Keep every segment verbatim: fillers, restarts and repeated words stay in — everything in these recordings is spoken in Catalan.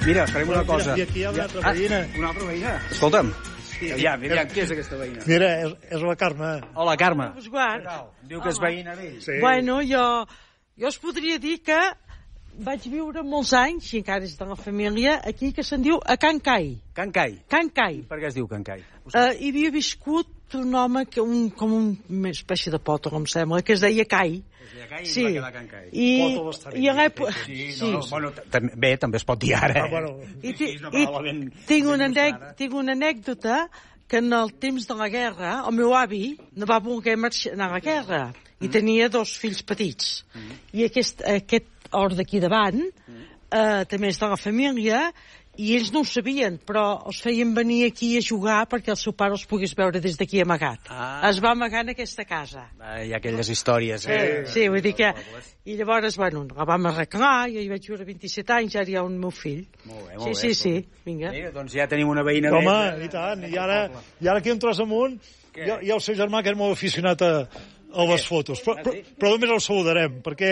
Mira, farem una cosa. I aquí hi ha una altra veïna. Ah, una altra veïna? Escolta'm. Ja, mira, qui és aquesta veïna? Mira, és, és la Carme. Hola, Carme. Què tal? Diu que és veïna d'ell. Sí. Bueno, jo, jo us podria dir que vaig viure molts anys, i encara és de la família, aquí que se'n diu a Can Cai. Can Cai. Can Cai. Per què es diu Can Cai? Uh, hi havia viscut un home, que un, com una espècie de poto, com sembla, que es deia Cai. Sí. I va quedar Can Cai. I, i en l'època... Sí, no, no, bueno, també, bé, també es pot dir ara. Ah, bueno. I, ti, i tinc, una anècdota, tinc una anècdota que en el temps de la guerra el meu avi no va voler marxar anar a la guerra i tenia dos fills petits. I aquest, aquest hort d'aquí davant eh, també és de la família i ells no ho sabien, però els feien venir aquí a jugar perquè el seu pare els pogués veure des d'aquí amagat. Ah. Es va amagar en aquesta casa. Ah, hi ha aquelles històries. Eh? Eh, sí, vull dir que... I llavors, bueno, la vam arreglar, jo hi vaig viure vint-i-set anys, ara hi ha un meu fill. Molt bé, sí, molt bé. Sí, sí, vinga. Mira, doncs ja tenim una veïna Home, més. i tant. I ara, i ara aquí un tros amunt, hi ha, hi ha el seu germà que és molt aficionat a, a les fotos. Però, però, però només el saludarem, perquè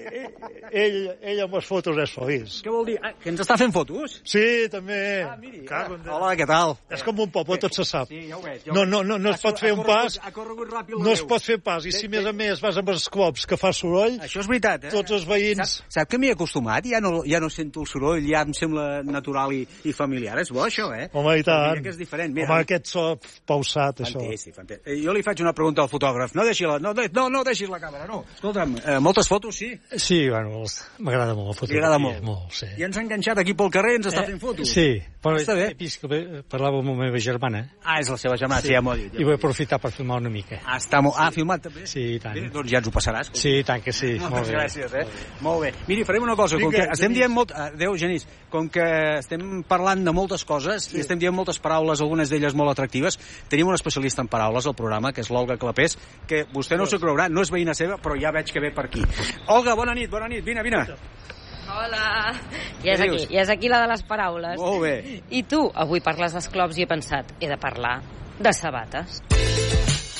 ell, ell amb les fotos és feliç. Què vol dir? Ah, que ens està fent fotos? Sí, també. Ah, miri. Cago en Déu. Hola, què tal? És com un poble, tot se sap. Sí, ja ho veig. Ja ho No, veig. no, no, no es Ha pot cor- fer ha un corregut- pas, Ha corregut ràpid la no es veu. pot fer pas. I si a més a més vas amb els clops que fa soroll, Això és veritat, eh? tots els veïns... Sap, sap que m'hi he acostumat? Ja no, ja no sento el soroll, ja em sembla natural i, i familiar. És bo, això, eh? Home, i tant. Mira que és diferent. Mira, Home, aquest so pausat, això. Fantàstic, fantàstic. Eh, Jo li faig una pregunta al fotògraf. No deixi la, no, de- no, no deixis la càmera, no. Escolta'm, eh, moltes fotos, sí? Sí, bueno, m'agrada molt la Li fotografia. agrada molt. molt sí. I ens ha enganxat aquí pel carrer i ens està Eh, fent fotos. Sí, però Està bé. he vist que ve- parlava amb la meva germana Ah, és la seva germana, sí, ja m'ho ha dit. Ja i m'ho vull ha dit. aprofitar per filmar una mica. Ah, està molt... Ah, filmat també? Sí, i tant. Bé, doncs ja ens ho passaràs. Sí, i tant que sí. Moltes molt bé. gràcies, eh? Molt bé. Miri, farem una cosa. Com Vinga, que estem Genís. dient molt... Adéu, Genís. Com que estem parlant de moltes coses sí. i estem dient moltes paraules, algunes d'elles molt atractives, tenim un especialista en paraules al programa, que és l'Olga Clapés, que vostè no s'ho creurà, no és veïna seva, però ja veig que ve per aquí. Olga, bona nit, bona nit. Vine, vine. Hola. Ja és Què aquí, dius? ja és aquí la de les paraules. Molt bé. I tu, avui parles d'esclops i he pensat, he de parlar de sabates.